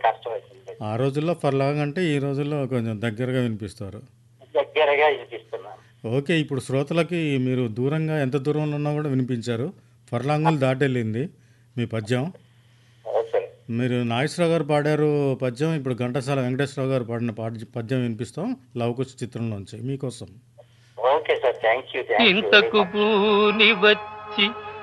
కష్టమవుతుంది. ఆ రోజుల్లో ఫర్లాంగ్ అంటే ఈ రోజుల్లో కొంచెం దగ్గరగా వినిపిస్తారు. దగ్గరగా వినిపిస్తున్నాను. ఓకే. ఇప్పుడు శ్రోతలకి మీరు దూరంగా ఎంత దూరంలో ఉన్నా కూడా వినిపించారు. ఫర్లాంగులు దాటెళ్ళింది మీ పద్యం. ఓకే. మీరు నాగేశ్వరరావు గారు పాడారు పద్యం. ఇప్పుడు ఘంటసాల వెంకటేశ్వరరావు గారు పాడిన పద్యం వినిపిస్తాం లవకుశ చిత్రంలోంచి మీకోసం. Okay sir, thank you. ఇంతకు భూని వచ్చి